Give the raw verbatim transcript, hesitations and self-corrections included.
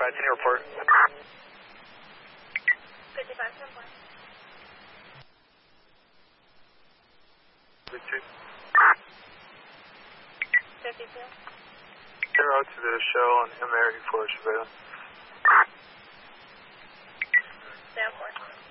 fifty-five ten report. fifty-five ten report. fifty-two. fifty-two. Zero to the show on American for surveillance. Stand for.